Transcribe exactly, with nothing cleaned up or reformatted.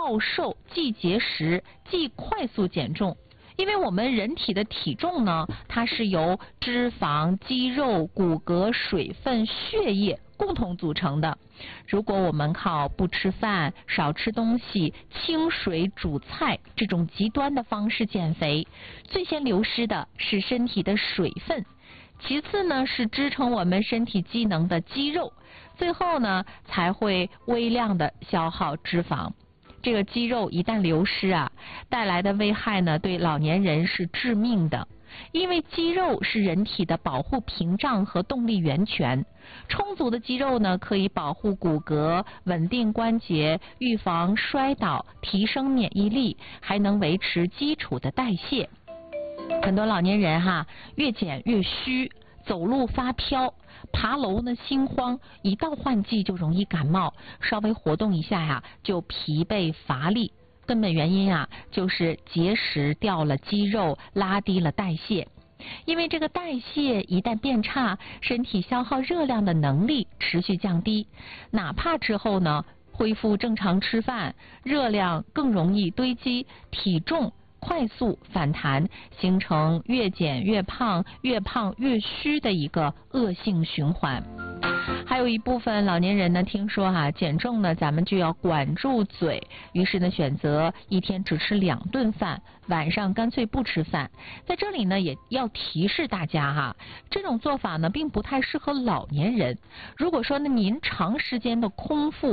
暴瘦、既节食、既快速减重。因为我们人体的体重呢，它是由脂肪、肌肉、骨骼、水分、血液共同组成的。如果我们靠不吃饭、少吃东西、清水煮菜这种极端的方式减肥，最先流失的是身体的水分，其次呢是支撑我们身体机能的肌肉，最后呢才会微量的消耗脂肪。这个肌肉一旦流失啊，带来的危害呢，对老年人是致命的。因为肌肉是人体的保护屏障和动力源泉，充足的肌肉呢，可以保护骨骼、稳定关节、预防摔倒、提升免疫力，还能维持基础的代谢。很多老年人哈，越减越虚，走路发飘，爬楼呢心慌，一到换季就容易感冒，稍微活动一下呀就疲惫乏力。根本原因啊就是节食掉了肌肉，拉低了代谢。因为这个代谢一旦变差，身体消耗热量的能力持续降低，哪怕之后呢恢复正常吃饭，热量更容易堆积，体重快速反弹，形成越减越胖、越胖越虚的一个恶性循环。还有一部分老年人呢，听说哈、啊、减重呢，咱们就要管住嘴，于是呢选择一天只吃两顿饭，晚上干脆不吃饭。在这里呢，也要提示大家哈，这种做法呢并不太适合老年人。如果说呢您长时间的空腹